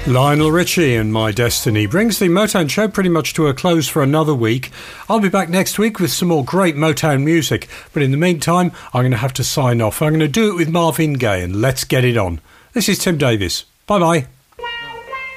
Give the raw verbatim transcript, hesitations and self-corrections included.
Lionel Richie and My Destiny brings the Motown show pretty much to a close for another week. I'll be back next week with some more great Motown music, but in the meantime, I'm going to have to sign off. I'm going to do it with Marvin Gaye and Let's Get It On. This is Tim Davis. Bye-bye.